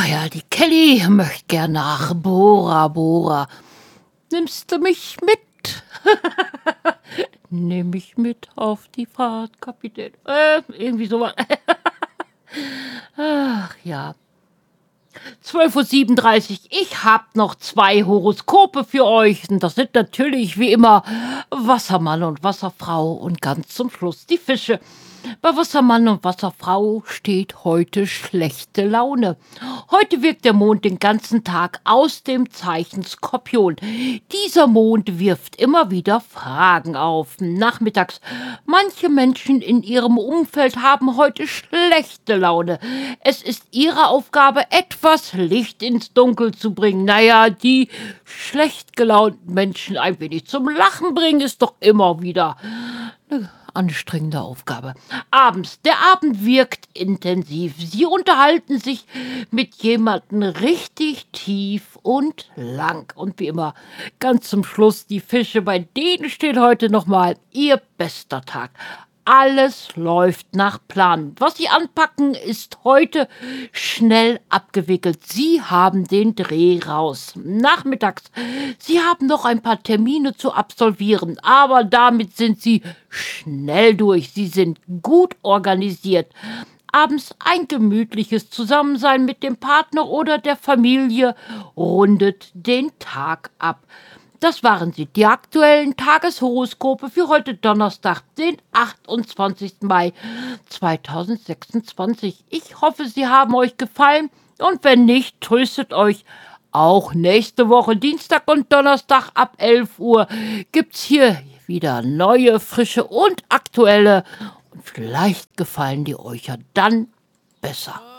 ja, die Kelly möchte gern nach Bora Bora. Nimmst du mich mit? Nimm mich mit auf die Fahrt, Kapitän. Irgendwie sowas. Ach ja. 12:37 Uhr. Ich hab noch 2 Horoskope für euch. Und das sind natürlich wie immer Wassermann und Wasserfrau und ganz zum Schluss die Fische. Bei Wassermann und Wasserfrau steht heute schlechte Laune. Heute wirkt der Mond den ganzen Tag aus dem Zeichen Skorpion. Dieser Mond wirft immer wieder Fragen auf. Nachmittags. Manche Menschen in ihrem Umfeld haben heute schlechte Laune. Es ist ihre Aufgabe, etwas Licht ins Dunkel zu bringen. Naja, die schlecht gelaunten Menschen ein wenig zum Lachen bringen, ist doch immer wieder eine anstrengende Aufgabe. Abends. Der Abend wirkt intensiv. Sie unterhalten sich mit jemandem richtig tief und lang. Und wie immer, ganz zum Schluss die Fische. Bei denen steht heute nochmal ihr bester Tag. Alles läuft nach Plan. Was Sie anpacken, ist heute schnell abgewickelt. Sie haben den Dreh raus. Nachmittags. Sie haben noch ein paar Termine zu absolvieren, aber damit sind Sie schnell durch. Sie sind gut organisiert. Abends ein gemütliches Zusammensein mit dem Partner oder der Familie rundet den Tag ab. Das waren sie, die aktuellen Tageshoroskope für heute Donnerstag, den 28. Mai 2026. Ich hoffe, sie haben euch gefallen und wenn nicht, tröstet euch. Auch nächste Woche, Dienstag und Donnerstag ab 11 Uhr, gibt's hier wieder neue, frische und aktuelle. Und vielleicht gefallen die euch ja dann besser.